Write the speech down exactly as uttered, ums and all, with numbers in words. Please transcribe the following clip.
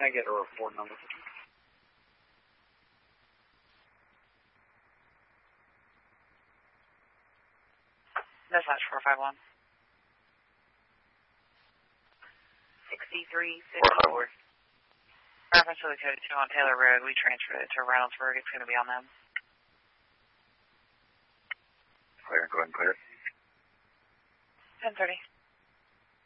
Can I get a report number? Dispatch four five one. sixty-three fifty-four. Reference to the code two on Taylor Road. We transferred it to Reynoldsburg. It's going to be on them. Clear, go ahead and clear it. ten thirty.